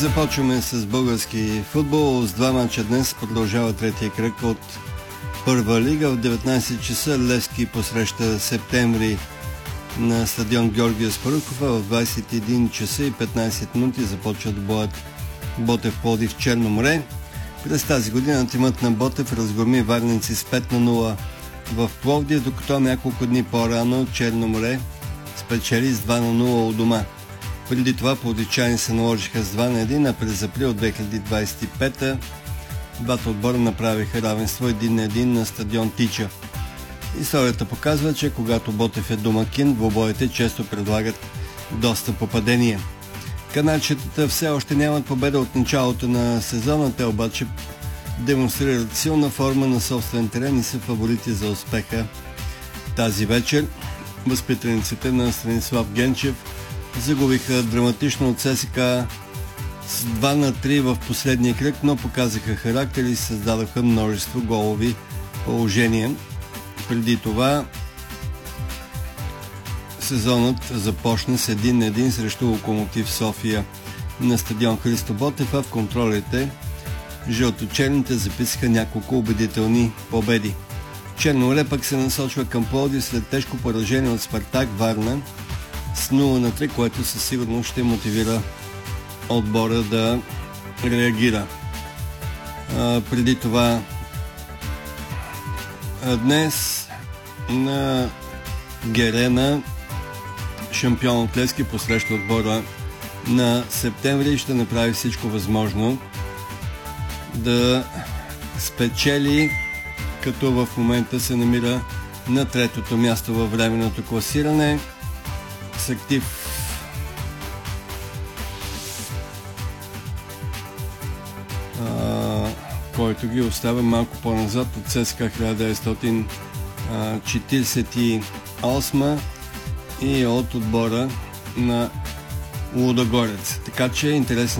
Започваме с български футбол. С два мача днес продължава третия кръг от Първа лига. В 19 часа Левски посреща Септември на стадион Георгия Спарухова. В 21 часа и 15 минути започват боят Ботев Пловдив Черно море. През тази година тимът на Ботев разгроми варненци с 5-0 в Пловдив, докато няколко дни по-рано Черно море спечели с 2-0 у дома. Преди това пловдивчани се наложиха с 2-1, а през април 2025 двата отбора направиха равенство 1-1 на стадион Тича. Историята показва, че когато Ботев е домакин, двубоите често предлагат доста попадения. Канадчетата все още нямат победа от началото на сезона, те обаче демонстрират силна форма на собствен терен и са фаворити за успеха тази вечер. Възпитаниците на Станислав Генчев загубиха драматично от ССКА с 2-3 в последния кръг, но показаха характер и създадаха множество голови положения. Преди това сезонът започна с 1-1 срещу Локомотив София на стадион Христо Ботев, а в контролите жълточерните записаха няколко убедителни победи. Черно море пък се насочва към Пловдив след тежко поражение от Спартак Варна с 0-3, което със сигурност ще мотивира отбора да реагира. Преди това днес на Герена шампион от Левски посреща отбора на Септември и ще направи всичко възможно да спечели, като в момента се намира на третото място във временното класиране с актив който ги оставя малко по-назад от ЦСКА 1948 и от отбора на Лудогорец. Така че интересен